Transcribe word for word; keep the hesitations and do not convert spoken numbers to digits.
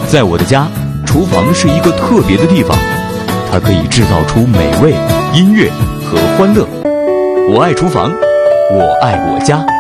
在我的家，厨房是一个特别的地方，它可以制造出美味、音乐和欢乐。我爱厨房，我爱我家。